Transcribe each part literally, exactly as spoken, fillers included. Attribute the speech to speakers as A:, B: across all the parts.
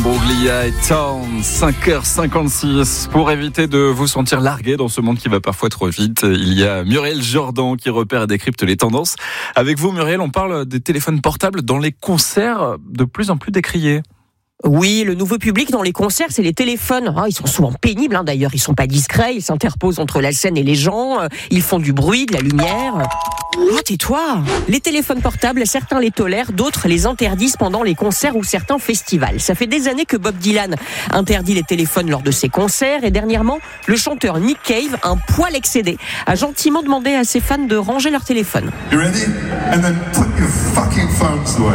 A: Bruglia et Town, cinq heures cinquante-six. Pour éviter de vous sentir largué dans ce monde qui va parfois trop vite, il y a Muriel Jordan qui repère et décrypte les tendances. Avec vous, Muriel, on parle des téléphones portables dans les concerts de plus en plus décriés.
B: Oui, le nouveau public dans les concerts, c'est les téléphones. Oh, ils sont souvent pénibles, hein, d'ailleurs. Ils sont pas discrets, ils s'interposent entre la scène et les gens. Ils font du bruit, de la lumière. Oh, tais-toi. Les téléphones portables, certains les tolèrent, d'autres les interdisent pendant les concerts ou certains festivals. Ça fait des années que Bob Dylan interdit les téléphones lors de ses concerts. Et dernièrement, le chanteur Nick Cave, un poil excédé, a gentiment demandé à ses fans de ranger leur téléphone.
C: You ready? And then put your fucking phones away.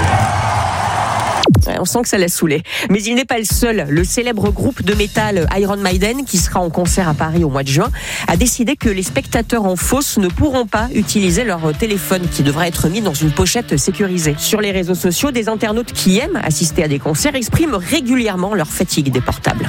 B: On sent que ça l'a saoulé. Mais il n'est pas le seul. Le célèbre groupe de métal Iron Maiden, qui sera en concert à Paris au mois de juin, a décidé que les spectateurs en fosse ne pourront pas utiliser leur téléphone, qui devra être mis dans une pochette sécurisée. Sur les réseaux sociaux, des internautes qui aiment assister à des concerts expriment régulièrement leur fatigue des portables.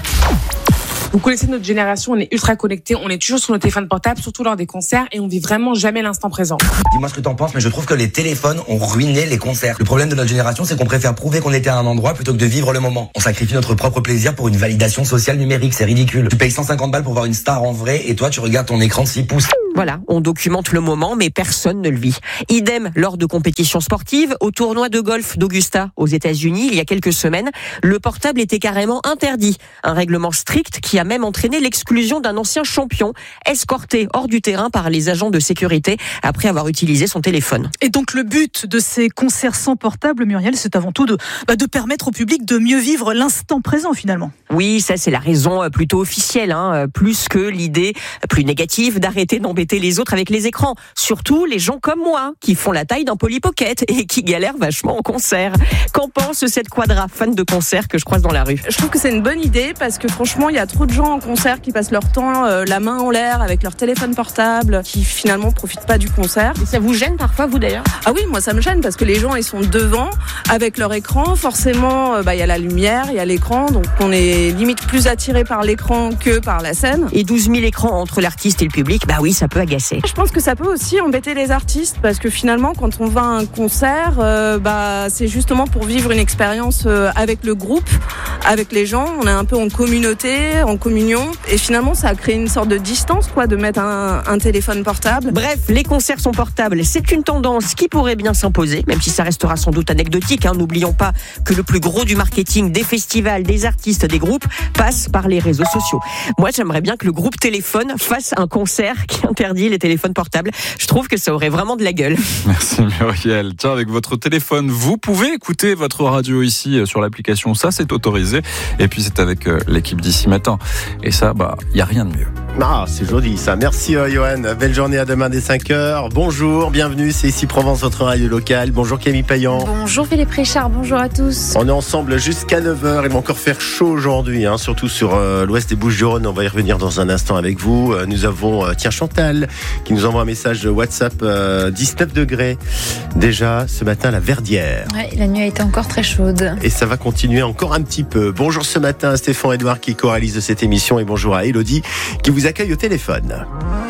D: Vous connaissez notre génération, on est ultra connectés, on est toujours sur nos téléphones portables, surtout lors des concerts, et on vit vraiment jamais l'instant présent.
E: Dis-moi ce que t'en penses, mais je trouve que les téléphones ont ruiné les concerts. Le problème de notre génération, c'est qu'on préfère prouver qu'on était à un endroit plutôt que de vivre le moment. On sacrifie notre propre plaisir pour une validation sociale numérique, c'est ridicule. Tu payes cent cinquante balles pour voir une star en vrai, et toi tu regardes ton écran de six pouces.
B: Voilà, on documente le moment, mais personne ne le vit. Idem lors de compétitions sportives. Au tournoi de golf d'Augusta, aux États-Unis, il y a quelques semaines, le portable était carrément interdit. Un règlement strict qui a même entraîné l'exclusion d'un ancien champion, escorté hors du terrain par les agents de sécurité après avoir utilisé son téléphone.
F: Et donc le but de ces concerts sans portable, Muriel, c'est avant tout de, bah, de permettre au public de mieux vivre l'instant présent finalement.
B: Oui, ça c'est la raison plutôt officielle, hein, plus que l'idée plus négative d'arrêter d'embêter les autres avec les écrans. Surtout les gens comme moi, qui font la taille d'un Polly Pocket et qui galèrent vachement en concert. Qu'en pense cette quadra fan de concert que je croise dans la rue?
G: Je trouve que c'est une bonne idée parce que franchement, il y a trop de gens en concert qui passent leur temps euh, la main en l'air avec leur téléphone portable, qui finalement profitent pas du concert.
B: Et ça vous gêne parfois, vous d'ailleurs?
G: Ah oui, moi ça me gêne parce que les gens ils sont devant avec leur écran. Forcément, bah il y a la lumière, il y a l'écran, donc on est limite plus attiré par l'écran que par la scène.
B: Et douze mille écrans entre l'artiste et le public, bah oui, ça peut agacer.
G: Je pense que ça peut aussi embêter les artistes parce que finalement, quand on va à un concert, euh, bah c'est justement pour vivre une expérience euh, avec le groupe, avec les gens. On est un peu en communauté, en communion, et finalement, ça a créé une sorte de distance, quoi, de mettre un, un téléphone portable.
B: Bref, les concerts sont portables. C'est une tendance qui pourrait bien s'imposer, même si ça restera sans doute anecdotique. Hein. N'oublions pas que le plus gros du marketing des festivals, des artistes, des groupes passe par les réseaux sociaux. Moi, j'aimerais bien que le groupe Téléphone fasse un concert qui interdit les téléphones portables. Je trouve que ça aurait vraiment de la gueule.
A: Merci Muriel. Tiens, avec votre téléphone, vous pouvez écouter votre radio ici sur l'application. Ça, c'est autorisé. Et puis, c'est avec l'équipe d'ici matin. Et ça, bah, il n'y a rien de mieux.
H: Ah, c'est joli ça. Merci euh, Johan. Belle journée, à demain dès cinq heures. Bonjour, bienvenue, c'est ici Provence, votre radio locale. Bonjour Camille Payan.
I: Bonjour Philippe Richard, bonjour à tous.
H: On est ensemble jusqu'à neuf heures. Il va encore faire chaud aujourd'hui, hein, surtout sur euh, l'ouest des Bouches-du-Rhône. On va y revenir dans un instant avec vous. Euh, nous avons, euh, tiens, Chantal qui nous envoie un message WhatsApp, euh, dix-neuf degrés déjà ce matin à la Verdière.
I: Ouais, la nuit a été encore très chaude.
H: Et ça va continuer encore un petit peu. Bonjour ce matin à Stéphane Edouard qui co-réalise cette émission et bonjour à Elodie qui vous accueille au téléphone.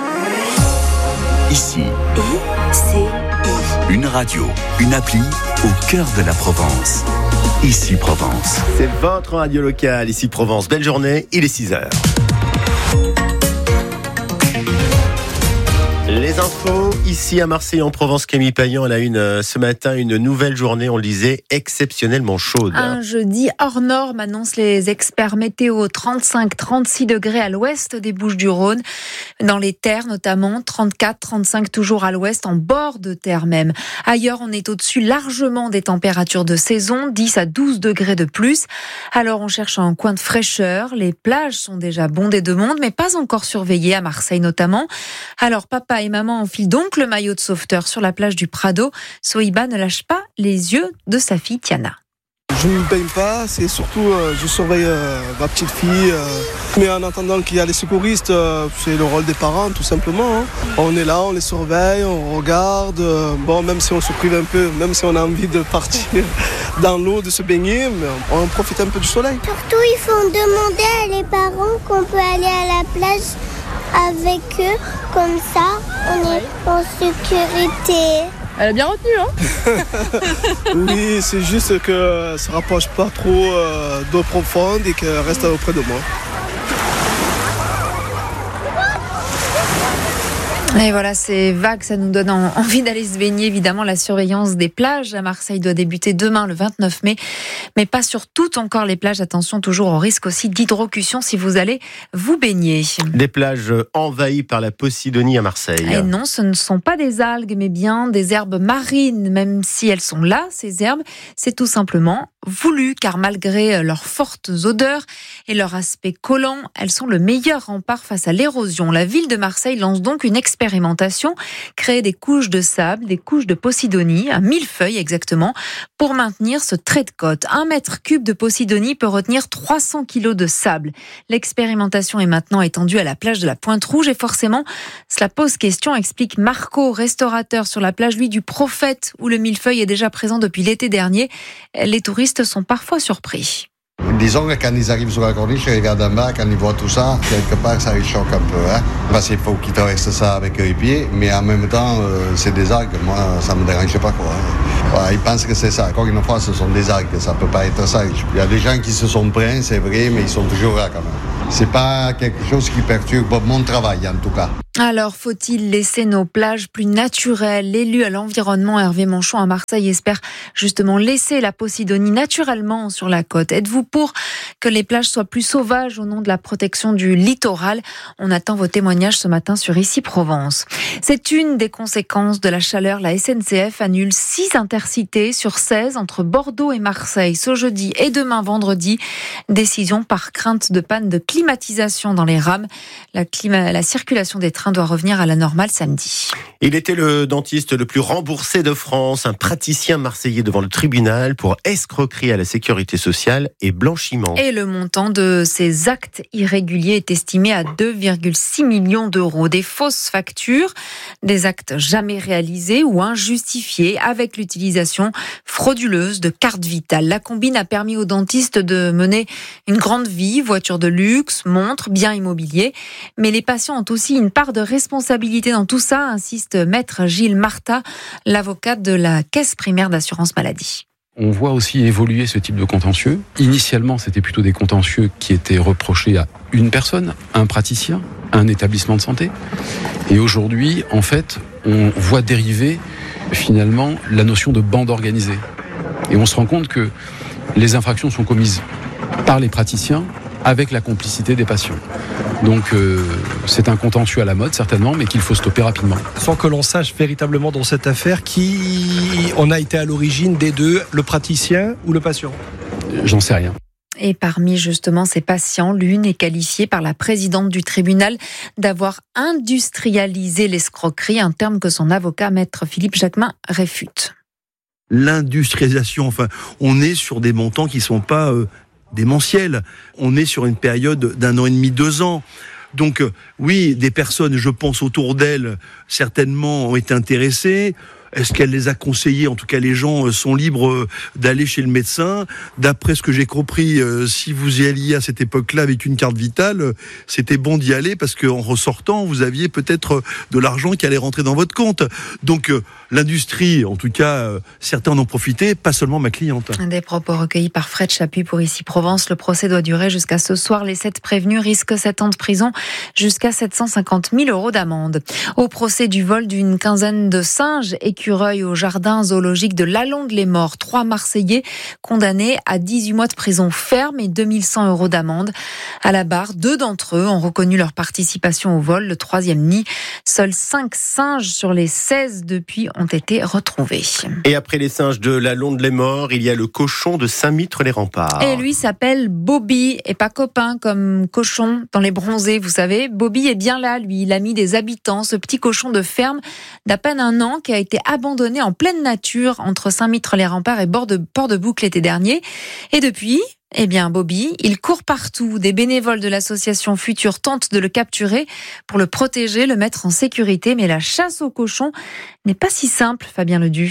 J: Ici, I C I. Une radio, une appli au cœur de la Provence. Ici Provence.
H: C'est votre radio locale, ici Provence. Belle journée, il est six heures. Les infos, ici à Marseille, en Provence, Camille Payan, elle a une, euh, ce matin une nouvelle journée, on le disait, exceptionnellement chaude.
I: Un jeudi hors norme, annoncent les experts météo, trente-cinq à trente-six degrés à l'ouest des Bouches-du-Rhône, dans les terres notamment, trente-quatre à trente-cinq toujours à l'ouest, en bord de terre même. Ailleurs, on est au-dessus largement des températures de saison, dix à douze degrés de plus. Alors on cherche un coin de fraîcheur, les plages sont déjà bondées de monde, mais pas encore surveillées à Marseille notamment. Alors papa et maman enfilent donc le maillot de sauveteur sur la plage du Prado. Sohiba ne lâche pas les yeux de sa fille Tiana.
K: Je ne me baigne pas, c'est surtout euh, je surveille euh, ma petite fille. Euh, mais en attendant qu'il y a les secouristes, euh, c'est le rôle des parents tout simplement. Hein. On est là, on les surveille, on regarde. Euh, bon, même si on se prive un peu, même si on a envie de partir dans l'eau, de se baigner, mais on, on profite un peu du soleil.
L: Surtout, il faut demander à les parents qu'on peut aller à la plage avec eux, comme ça on est en sécurité.
M: Elle a bien retenu, hein.
K: Oui, c'est juste que ça ne rapproche pas trop euh, d'eau profonde et qu'elle reste auprès de moi.
I: Et voilà, ces vagues, ça nous donne envie d'aller se baigner. Évidemment, la surveillance des plages à Marseille doit débuter demain, le vingt-neuf mai. Mais pas sur toutes encore les plages. Attention, toujours au risque aussi d'hydrocution si vous allez vous baigner.
H: Des plages envahies par la Posidonie à Marseille.
I: Et non, ce ne sont pas des algues, mais bien des herbes marines. Même si elles sont là, ces herbes, c'est tout simplement voulu, car malgré leurs fortes odeurs et leur aspect collant, elles sont le meilleur rempart face à l'érosion. La ville de Marseille lance donc une expérimentation, créer des couches de sable, des couches de Posidonie, à mille feuilles exactement, pour maintenir ce trait de côte. Un mètre cube de Posidonie peut retenir trois cents kilos de sable. L'expérimentation est maintenant étendue à la plage de la Pointe-Rouge et forcément, cela pose question, explique Marco, restaurateur sur la plage, lui, du Prophète, où le millefeuille est déjà présent depuis l'été dernier. Les touristes sont parfois surpris.
N: Disons que quand ils arrivent sur la corniche, ils regardent en bas, quand ils voient tout ça, quelque part ça les choque un peu. Hein, parce qu'il faut qu'ils traversent ça avec les pieds, mais en même temps, euh, c'est des algues. Moi, ça ne me dérange pas, quoi. Voilà, ils pensent que c'est ça. Encore une fois, ce sont des algues, ça ne peut pas être ça. Il y a des gens qui se sont plaints, c'est vrai, mais ils sont toujours là quand même. C'est pas quelque chose qui perturbe mon travail, en tout cas.
I: Alors, faut-il laisser nos plages plus naturelles ? L'élu à l'environnement, Hervé Manchon, à Marseille, espère justement laisser la Posidonie naturellement sur la côte. Êtes-vous pour que les plages soient plus sauvages au nom de la protection du littoral ? On attend vos témoignages ce matin sur Ici Provence. C'est une des conséquences de la chaleur. La S N C F annule six intercités sur seize entre Bordeaux et Marseille ce jeudi et demain vendredi. Décision par crainte de panne de climatisation dans les rames. La, clima- la circulation des trains doit revenir à la normale samedi.
H: Il était le dentiste le plus remboursé de France, un praticien marseillais devant le tribunal pour escroquerie à la sécurité sociale et blanchiment.
I: Et le montant de ces actes irréguliers est estimé à deux virgule six millions d'euros. Des fausses factures, des actes jamais réalisés ou injustifiés avec l'utilisation frauduleuse de cartes vitales. La combine a permis aux dentistes de mener une grande vie, voiture de luxe, montres, biens immobiliers. Mais les patients ont aussi une part de responsabilité dans tout ça, insiste maître Gilles Marta, l'avocate de la Caisse primaire d'assurance maladie.
O: On voit aussi évoluer ce type de contentieux. Initialement, c'était plutôt des contentieux qui étaient reprochés à une personne, un praticien, un établissement de santé. Et aujourd'hui, en fait, on voit dériver finalement la notion de bande organisée. Et on se rend compte que les infractions sont commises par les praticiens avec la complicité des patients. Donc euh, c'est un contentieux à la mode certainement, mais qu'il faut stopper rapidement.
P: Sans que l'on sache véritablement dans cette affaire qui en a été à l'origine des deux, le praticien ou le patient ?
O: J'en sais rien.
I: Et parmi justement ces patients, l'une est qualifiée par la présidente du tribunal d'avoir industrialisé l'escroquerie, un terme que son avocat, maître Philippe Jacquemin, réfute.
Q: L'industrialisation, enfin, on est sur des montants qui ne sont pas euh, démentiels. On est sur une période d'un an et demi, deux ans. Donc euh, oui, des personnes, je pense, autour d'elle, certainement ont été intéressées. Est-ce qu'elle les a conseillés ? En tout cas, les gens sont libres d'aller chez le médecin. D'après ce que j'ai compris, si vous y alliez à cette époque-là avec une carte vitale, c'était bon d'y aller parce qu'en ressortant, vous aviez peut-être de l'argent qui allait rentrer dans votre compte. Donc, l'industrie, en tout cas, certains en ont profité, pas seulement ma cliente.
I: Des propos recueillis par Fred Chapuis pour Ici Provence. Le procès doit durer jusqu'à ce soir. Les sept prévenus risquent sept ans de prison, jusqu'à sept cent cinquante mille euros d'amende. Au procès du vol d'une quinzaine de singes écureuils au jardin zoologique de Lalonde-les-Morts. Trois Marseillais condamnés à dix-huit mois de prison ferme et deux mille cent euros d'amende. À la barre, deux d'entre eux ont reconnu leur participation au vol. Le troisième nie. Seuls cinq singes sur les seize depuis ont été retrouvés.
H: Et après les singes de Lalonde-les-Morts, il y a le cochon de Saint-Mitre-les-Remparts.
I: Et lui s'appelle Bobby et pas copain comme cochon dans les bronzés, vous savez. Bobby est bien là, lui. Il a mis des habitants. Ce petit cochon de ferme d'à peine un an qui a été abandonné en pleine nature entre Saint-Mitre-les-Remparts et Port-de-Boucle l'été dernier. Et depuis, eh bien, Bobby, il court partout. Des bénévoles de l'association Futur tentent de le capturer pour le protéger, le mettre en sécurité. Mais la chasse aux cochons n'est pas si simple, Fabien Ledu.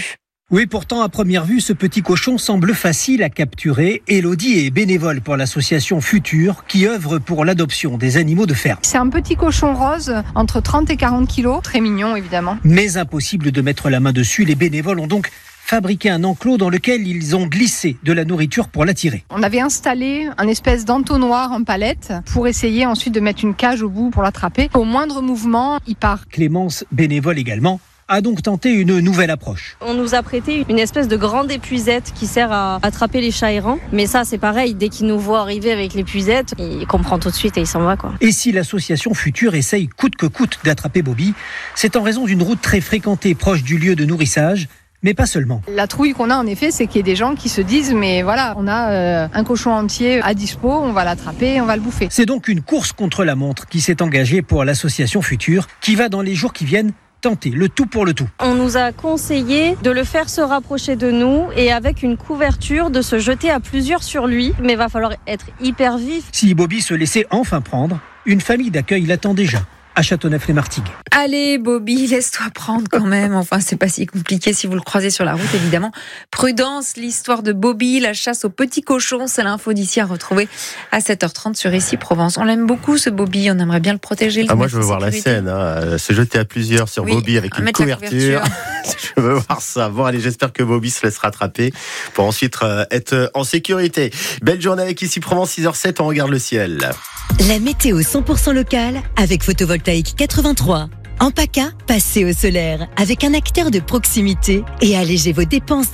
R: Oui, pourtant, à première vue, ce petit cochon semble facile à capturer. Élodie est bénévole pour l'association Futur, qui œuvre pour l'adoption des animaux de ferme.
S: C'est un petit cochon rose, entre trente et quarante kilos, très mignon évidemment.
R: Mais impossible de mettre la main dessus, les bénévoles ont donc fabriqué un enclos dans lequel ils ont glissé de la nourriture pour l'attirer.
S: On avait installé un espèce d'entonnoir en palette pour essayer ensuite de mettre une cage au bout pour l'attraper. Au moindre mouvement, il part.
R: Clémence, bénévole également, a donc tenté une nouvelle approche.
T: On nous a prêté une espèce de grande épuisette qui sert à attraper les chats errants. Mais ça, c'est pareil, dès qu'il nous voit arriver avec l'épuisette, il comprend tout de suite et il s'en va, quoi.
R: Et si l'association Futur essaye coûte que coûte d'attraper Bobby, c'est en raison d'une route très fréquentée proche du lieu de nourrissage. Mais pas seulement.
S: La trouille qu'on a en effet, c'est qu'il y a des gens qui se disent mais voilà, on a euh, un cochon entier à dispo, on va l'attraper, on va le bouffer.
R: C'est donc une course contre la montre qui s'est engagée pour l'association Futur, qui va dans les jours qui viennent tenter le tout pour le tout.
T: On nous a conseillé de le faire se rapprocher de nous et avec une couverture de se jeter à plusieurs sur lui, mais il va falloir être hyper vif.
R: Si Bobby se laissait enfin prendre, une famille d'accueil l'attend déjà à Châteauneuf-les-Martigues.
I: Allez Bobby, laisse-toi prendre quand même. Enfin, c'est pas si compliqué si vous le croisez sur la route, évidemment. Prudence, l'histoire de Bobby, la chasse aux petits cochons, c'est l'info d'ici à retrouver à sept heures trente sur Ici Provence. On l'aime beaucoup ce Bobby, on aimerait bien le protéger. Le
H: ah, moi je veux voir la scène, hein, se jeter à plusieurs sur oui, Bobby avec une couverture. couverture. Je veux voir ça. Bon allez, j'espère que Bobby se laisse rattraper pour ensuite euh, être en sécurité. Belle journée avec Ici Provence, six heures zéro sept, on regarde le ciel.
U: La météo cent pour cent locale avec Photovoltaïque quatre-vingt-trois. En PACA, passez au solaire avec un acteur de proximité et allégez vos dépenses